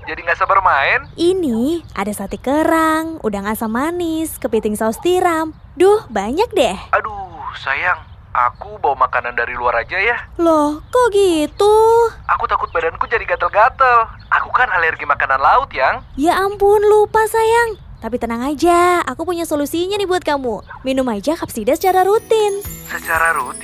Jadi nggak sabar main. Ini ada sate kerang, udang asam manis, kepiting saus tiram. Duh, banyak deh. Aduh, sayang. Aku bawa makanan dari luar aja ya. Loh, kok gitu? Aku takut badanku jadi gatel-gatel. Aku kan alergi makanan laut, Yang. Ya ampun, lupa sayang. Tapi tenang aja, aku punya solusinya nih buat kamu. Minum aja Kapsida secara rutin. Secara rutin.